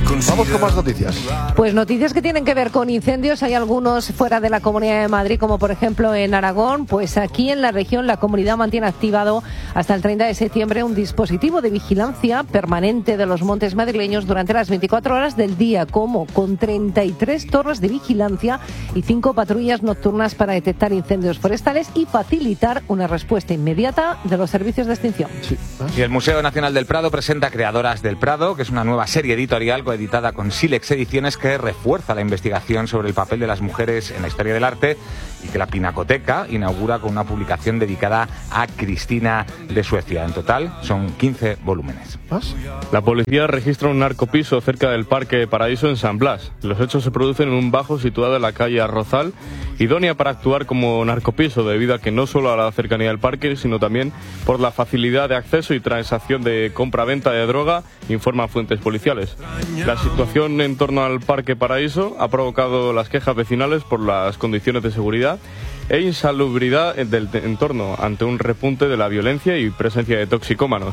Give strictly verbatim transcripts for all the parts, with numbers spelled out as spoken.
Vamos con más noticias. Pues noticias que tienen que ver con incendios. Hay algunos fuera de la Comunidad de Madrid, como por ejemplo en Aragón. Pues aquí en la región la comunidad mantiene activado hasta el treinta de septiembre un dispositivo de vigilancia permanente de los montes madrileños durante las veinticuatro horas del día, como con treinta y tres torres de vigilancia y cinco patrullas nocturnas para detectar incendios forestales y facilitar una respuesta inmediata de los servicios de extinción. Sí. Y el Museo Nacional del Prado presenta Creadoras del Prado, que es una nueva serie editorial coeditada con Silex Ediciones que refuerza la investigación sobre el papel de las mujeres en la historia del arte, y que la Pinacoteca inaugura con una publicación dedicada a Cristina de Suecia. En total son quince volúmenes. ¿Más? La policía registra un narcopiso cerca del Parque Paraíso en San Blas. Los hechos se producen en un bajo situado en la calle Arrozal, idónea para actuar como narcopiso debido a que no solo a la cercanía del parque, sino también por la facilidad de acceso y transacción de compra-venta de droga, informan fuentes policiales. La situación en torno al Parque Paraíso ha provocado las quejas vecinales por las condiciones de seguridad e insalubridad del entorno ante un repunte de la violencia y presencia de toxicómanos.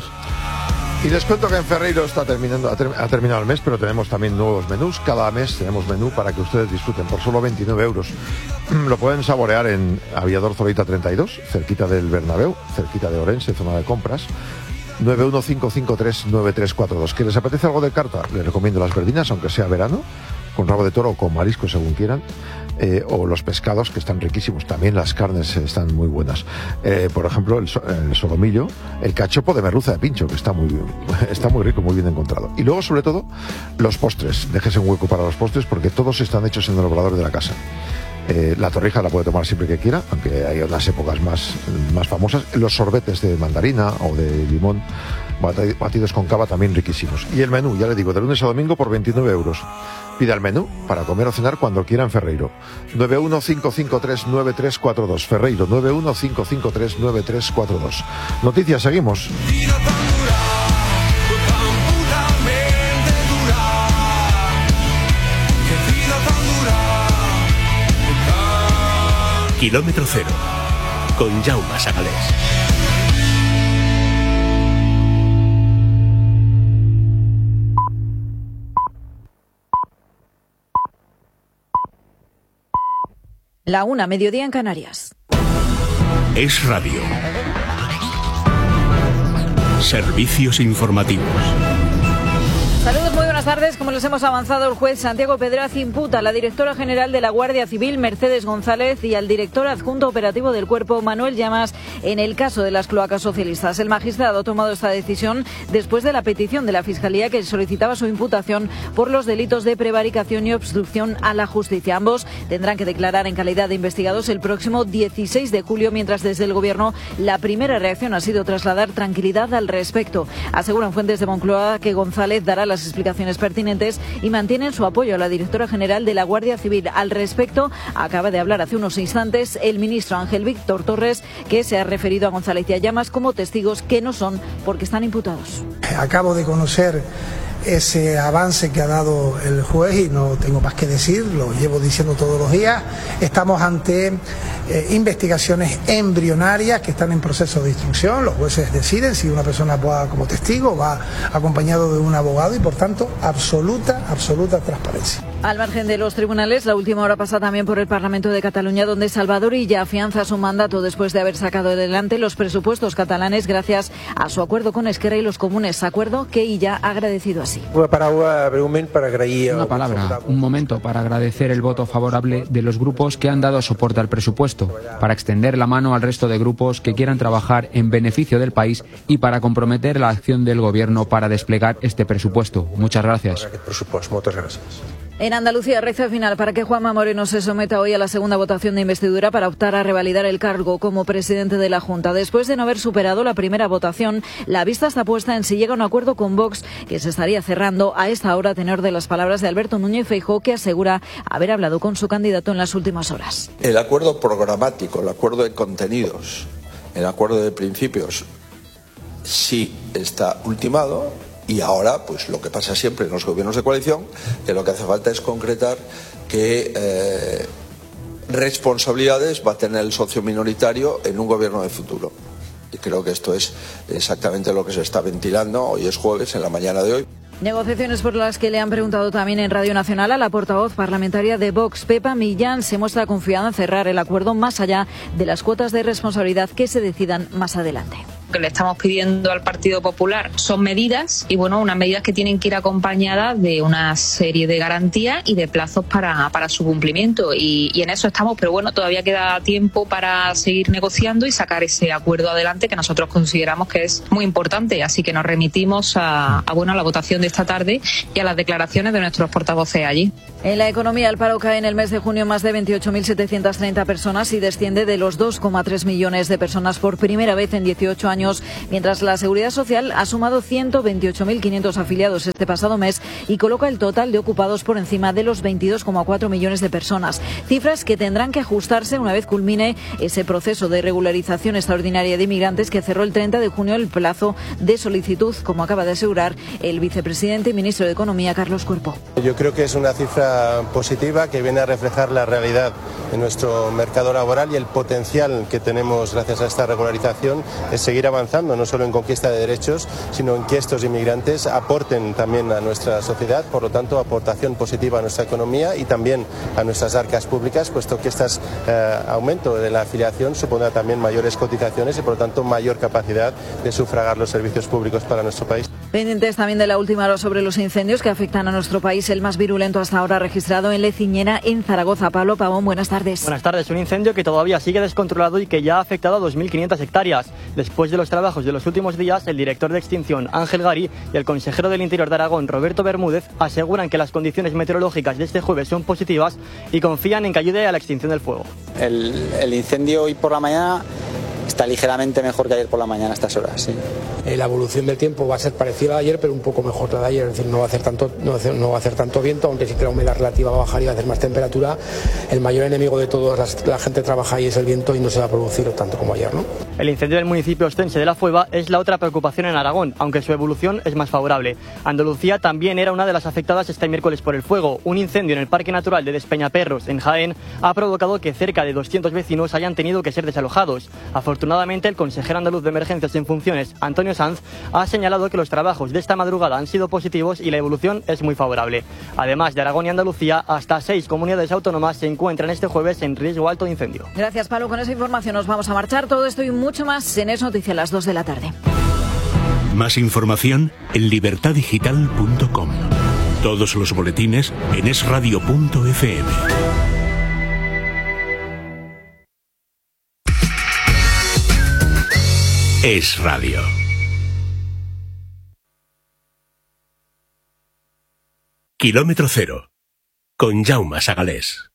Y les cuento que en Ferreiro está terminando, ha, ter, ha terminado el mes, pero tenemos también nuevos menús. Cada mes tenemos menú para que ustedes disfruten por solo veintinueve euros. Lo pueden saborear en Aviador Zorita treinta y dos, cerquita del Bernabéu, cerquita de Orense, zona de compras. nueve uno cinco cinco tres nueve tres cuatro dos. ¿Que les apetece algo de carta? Les recomiendo las verdinas, aunque sea verano, con rabo de toro o con marisco, según quieran. Eh, o los pescados, que están riquísimos. También las carnes están muy buenas. Eh, por ejemplo, el, so, el solomillo, el cachopo de merluza de pincho, que está muy bien, está muy rico, muy bien encontrado. Y luego, sobre todo, los postres. Déjese un hueco para los postres, porque todos están hechos en el obrador de la casa. Eh, la torrija la puede tomar siempre que quiera, aunque hay unas épocas más, más famosas. Los sorbetes de mandarina o de limón, batidos con cava, también riquísimos. Y el menú, ya le digo, de lunes a domingo por veintinueve euros. Pida el menú para comer o cenar cuando quiera en Ferreiro. nueve uno cinco cinco tres nueve tres cuatro dos. Ferreiro, nueve uno cinco cinco tres nueve tres cuatro dos. Noticias, seguimos. Kilómetro cero, con Jaume Sagalés. La una, mediodía en Canarias. Es radio. Servicios informativos. Saludos, muy buenas tardes. Como les hemos avanzado, el juez Santiago Pedraz imputa a la directora general de la Guardia Civil, Mercedes González, y al director adjunto operativo del Cuerpo, Manuel Llamas, en el caso de las cloacas socialistas. El magistrado ha tomado esta decisión después de la petición de la Fiscalía, que solicitaba su imputación por los delitos de prevaricación y obstrucción a la justicia. Ambos tendrán que declarar en calidad de investigados el próximo dieciséis de julio, mientras desde el Gobierno la primera reacción ha sido trasladar tranquilidad al respecto. Aseguran fuentes de Moncloa que González dará las explicaciones pertinentes y mantienen su apoyo a la directora general de la Guardia Civil. Al respecto, acaba de hablar hace unos instantes el ministro Ángel Víctor Torres, que se ha referido a González y a Llamas como testigos que no son porque están imputados. Acabo de conocer ese avance que ha dado el juez y no tengo más que decir, lo llevo diciendo todos los días. Estamos ante eh, investigaciones embrionarias que están en proceso de instrucción. Los jueces deciden si una persona va como testigo, va acompañado de un abogado y, por tanto, absoluta, absoluta transparencia. Al margen de los tribunales, la última hora pasa también por el Parlamento de Cataluña, donde Salvador Illa afianza su mandato después de haber sacado adelante los presupuestos catalanes gracias a su acuerdo con Esquerra y los comunes, acuerdo que Illa ha agradecido así. Una palabra, breument, para agrair... Una palabra, un momento para agradecer el voto favorable de los grupos que han dado soporte al presupuesto, para extender la mano al resto de grupos que quieran trabajar en beneficio del país y para comprometer la acción del Gobierno para desplegar este presupuesto. Muchas gracias. Muchas gracias. En Andalucía, recta final para que Juanma Moreno se someta hoy a la segunda votación de investidura para optar a revalidar el cargo como presidente de la Junta. Después de no haber superado la primera votación, la vista está puesta en si llega a un acuerdo con Vox, que se estaría cerrando a esta hora a tenor de las palabras de Alberto Núñez Feijóo, que asegura haber hablado con su candidato en las últimas horas. El acuerdo programático, el acuerdo de contenidos, el acuerdo de principios, sí está ultimado. Y ahora, pues lo que pasa siempre en los gobiernos de coalición, que lo que hace falta es concretar qué eh, responsabilidades va a tener el socio minoritario en un gobierno de futuro. Y creo que esto es exactamente lo que se está ventilando. Hoy es jueves, en la mañana de hoy. Negociaciones por las que le han preguntado también en Radio Nacional a la portavoz parlamentaria de Vox, Pepa Millán, se muestra confiada en cerrar el acuerdo más allá de las cuotas de responsabilidad que se decidan más adelante. Lo que le estamos pidiendo al Partido Popular son medidas y bueno, unas medidas que tienen que ir acompañadas de una serie de garantías y de plazos para, para su cumplimiento y, y en eso estamos, pero bueno, todavía queda tiempo para seguir negociando y sacar ese acuerdo adelante que nosotros consideramos que es muy importante, así que nos remitimos a, a, bueno, a la votación de esta tarde y a las declaraciones de nuestros portavoces allí. En la economía, el paro cae en el mes de junio más de veintiocho mil setecientas treinta personas y desciende de los dos coma tres millones de personas por primera vez en dieciocho años, mientras la Seguridad Social ha sumado ciento veintiocho mil quinientos afiliados este pasado mes y coloca el total de ocupados por encima de los veintidós coma cuatro millones de personas. Cifras que tendrán que ajustarse una vez culmine ese proceso de regularización extraordinaria de inmigrantes que cerró el treinta de junio el plazo de solicitud, como acaba de asegurar el vicepresidente y ministro de Economía, Carlos Cuerpo. Yo creo que es una cifra positiva que viene a reflejar la realidad de nuestro mercado laboral y el potencial que tenemos gracias a esta regularización es seguir avanzando no solo en conquista de derechos, sino en que estos inmigrantes aporten también a nuestra sociedad, por lo tanto aportación positiva a nuestra economía y también a nuestras arcas públicas, puesto que este eh, aumento de la afiliación supondrá también mayores cotizaciones y por lo tanto mayor capacidad de sufragar los servicios públicos para nuestro país. Pendientes también de la última hora sobre los incendios que afectan a nuestro país, el más virulento hasta ahora registrado en Leciñena, en Zaragoza. Pablo Pavón, buenas tardes. Buenas tardes. Un incendio que todavía sigue descontrolado y que ya ha afectado a dos mil quinientas hectáreas. Después de los trabajos de los últimos días, el director de extinción, Ángel Gari, y el consejero del Interior de Aragón, Roberto Bermúdez, aseguran que las condiciones meteorológicas de este jueves son positivas y confían en que ayude a la extinción del fuego. El, el incendio hoy por la mañana está ligeramente mejor que ayer por la mañana a estas horas, sí. La evolución del tiempo va a ser parecida a ayer, pero un poco mejor que la de ayer, es decir, no va a hacer tanto, no va a hacer, no va a hacer tanto viento, aunque sí que la humedad relativa va a bajar y va a hacer más temperatura. El mayor enemigo de todos, la, la gente trabaja ahí, es el viento y no se va a producir tanto como ayer, ¿no? El incendio del municipio ostense de La Fueva es la otra preocupación en Aragón, aunque su evolución es más favorable. Andalucía también era una de las afectadas este miércoles por el fuego. Un incendio en el Parque Natural de Despeñaperros, en Jaén, ha provocado que cerca de doscientos vecinos hayan tenido que ser desalojados. Afortunadamente, el consejero andaluz de emergencias en funciones, Antonio Sanz, ha señalado que los trabajos de esta madrugada han sido positivos y la evolución es muy favorable. Además de Aragón y Andalucía, hasta seis comunidades autónomas se encuentran este jueves en riesgo alto de incendio. Gracias, Pablo. Con esa información nos vamos a marchar. Todo esto y mucho más en Es Noticia a las dos de la tarde. Más información en libertad digital punto com. Todos los boletines en es radio punto efe eme. Es Radio. Kilómetro cero, con Jaume Sagalés.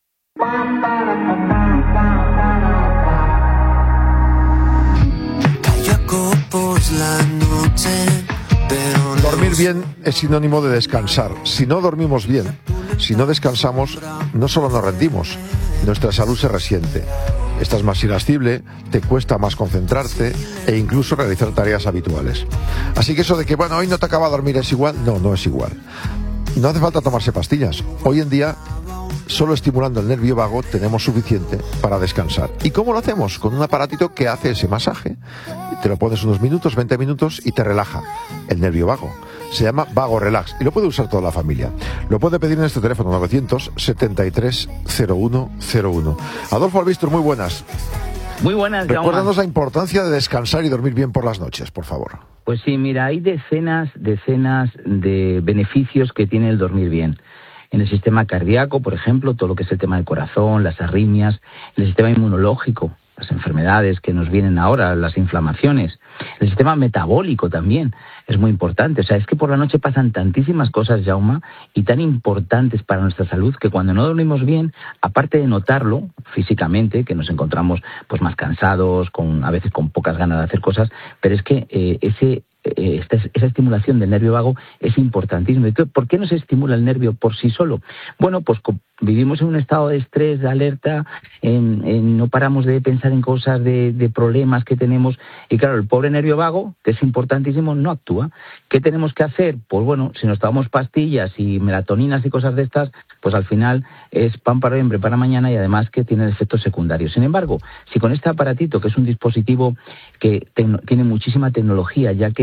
Dormir bien es sinónimo de descansar. Si no dormimos bien, si no descansamos, no solo nos rendimos, nuestra salud se resiente. Estás más irascible, te cuesta más concentrarte e incluso realizar tareas habituales. Así que eso de que, bueno, hoy no te acaba de dormir es igual, no, no es igual. No hace falta tomarse pastillas. Hoy en día, solo estimulando el nervio vago tenemos suficiente para descansar. ¿Y cómo lo hacemos? Con un aparatito que hace ese masaje. Te lo pones unos minutos, veinte minutos y te relaja el nervio vago. Se llama Vago Relax y lo puede usar toda la familia. Lo puede pedir en este teléfono novecientos setenta y tres cero uno cero uno. Adolfo Albistur, muy buenas. Muy buenas, Jaume. Recuérdanos la importancia de descansar y dormir bien por las noches, por favor. Pues sí, mira, hay decenas, decenas de beneficios que tiene el dormir bien. En el sistema cardíaco, por ejemplo, todo lo que es el tema del corazón, las arritmias, el sistema inmunológico, las enfermedades que nos vienen ahora, las inflamaciones, el sistema metabólico también es muy importante. O sea, es que por la noche pasan tantísimas cosas, Jaume, y tan importantes para nuestra salud, que cuando no dormimos bien, aparte de notarlo físicamente, que nos encontramos pues más cansados, con a veces con pocas ganas de hacer cosas, pero es que eh, ese eh, esta, esa estimulación del nervio vago es importantísima. ¿Por qué no se estimula el nervio por sí solo? Bueno, pues vivimos en un estado de estrés, de alerta, en, en, no paramos de pensar en cosas, de, de problemas que tenemos, y claro, el pobre nervio vago, que es importantísimo, no actúa. ¿Qué tenemos que hacer? Pues bueno, si nos tomamos pastillas y melatoninas y cosas de estas, pues al final es pan para hoy, hambre para mañana, y además que tiene efectos secundarios. Sin embargo, si con este aparatito, que es un dispositivo que te, tiene muchísima tecnología, ya que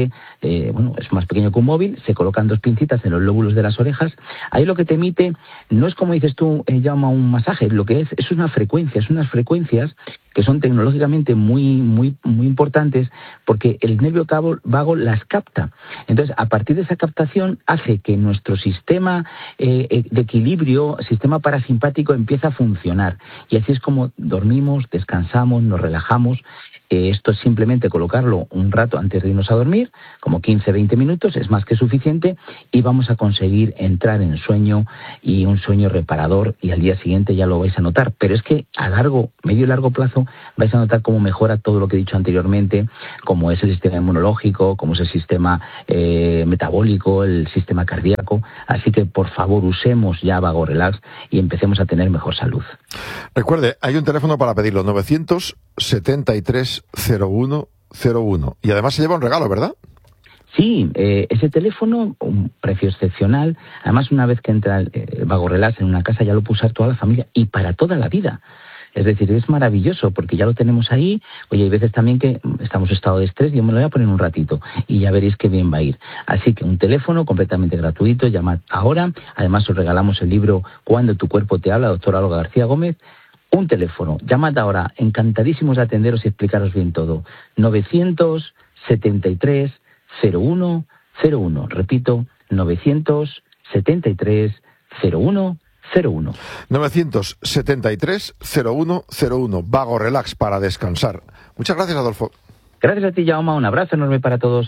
que, eh, bueno, es más pequeño que un móvil, se colocan dos pincitas en los lóbulos de las orejas. Ahí lo que te emite no es como dices tú, eh, llama un masaje, lo que es es una frecuencia, es unas frecuencias que son tecnológicamente muy muy muy importantes porque el nervio vago las capta. Entonces, a partir de esa captación hace que nuestro sistema eh, de equilibrio, sistema parasimpático, empieza a funcionar. Y así es como dormimos, descansamos, nos relajamos. Eh, esto es simplemente colocarlo un rato antes de irnos a dormir, como quince a veinte minutos, es más que suficiente, y vamos a conseguir entrar en sueño, y un sueño reparador, y al día siguiente ya lo vais a notar. Pero es que a largo, medio y largo plazo vais a notar cómo mejora todo lo que he dicho anteriormente, como es el sistema inmunológico, como es el sistema eh, metabólico, el sistema cardíaco. Así que, por favor, usemos ya Vago Relax y empecemos a tener mejor salud. Recuerde, hay un teléfono para pedirlo, novecientos setenta y tres cero uno cero uno. Y además se lleva un regalo, ¿verdad? Sí, eh, ese teléfono, un precio excepcional. Además, una vez que entra el, el Vago Relax en una casa, ya lo puede usar toda la familia y para toda la vida. Es decir, es maravilloso porque ya lo tenemos ahí. Oye, hay veces también que estamos en estado de estrés y yo me lo voy a poner un ratito y ya veréis qué bien va a ir. Así que un teléfono completamente gratuito, llamad ahora. Además, os regalamos el libro Cuando tu cuerpo te habla, doctora Olga García Gómez. Un teléfono, llamad ahora, encantadísimos de atenderos y explicaros bien todo. novecientos setenta y tres cero uno cero uno. Repito, novecientos setenta y tres cero uno cero uno. novecientos setenta y tres cero uno cero uno. Vago Relax para descansar. Muchas gracias, Adolfo. Gracias a ti, Jaume. Un abrazo enorme para todos.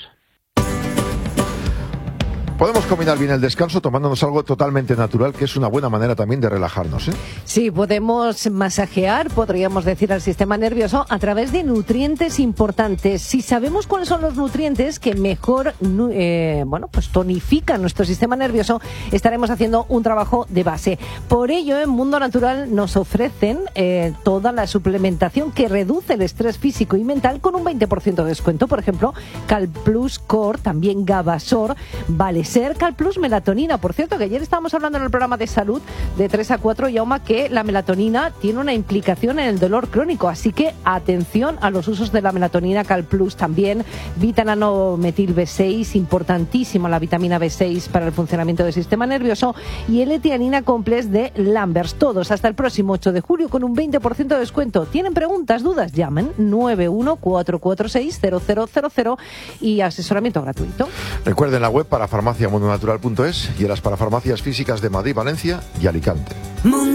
Podemos combinar bien el descanso tomándonos algo totalmente natural, que es una buena manera también de relajarnos, ¿eh? Sí, podemos masajear, podríamos decir, al sistema nervioso a través de nutrientes importantes. Si sabemos cuáles son los nutrientes que mejor eh, bueno, pues tonifican nuestro sistema nervioso, estaremos haciendo un trabajo de base. Por ello, en Mundo Natural nos ofrecen eh, toda la suplementación que reduce el estrés físico y mental con un veinte por ciento de descuento. Por ejemplo, Calplus Core, también Gabasor, vale ser Calplus Melatonina. Por cierto, que ayer estábamos hablando en el programa de salud de tres a cuatro, Jaume, que la melatonina tiene una implicación en el dolor crónico, así que atención a los usos de la melatonina. Calplus también, vitaminometil B seis, importantísima la vitamina B seis para el funcionamiento del sistema nervioso, y L-tianina Complex de Lambers, todos hasta el próximo ocho de julio con un veinte por ciento de descuento. ¿Tienen preguntas, dudas? Llamen nueve uno cuatro cuatro seis cero cero cero cero y asesoramiento gratuito. Recuerden la web para farmacia mundo natural punto es y en las parafarmacias físicas de Madrid, Valencia y Alicante.